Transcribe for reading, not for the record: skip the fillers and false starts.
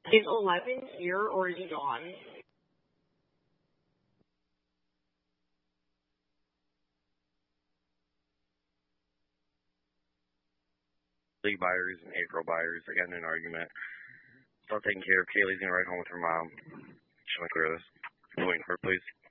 Is 11 here or is he gone? League buyers and April buyers. I got in an argument. Still taking care of Kaylee's gonna ride home with her mom. Should I clear this? Waiting for it, please.